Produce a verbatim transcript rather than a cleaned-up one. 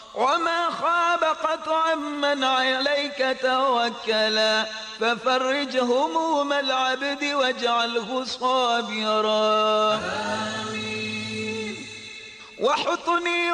وما خاب قطعا من عليك توكلا، ففرج هموم العبد واجعله صابرا. آمين. وحطني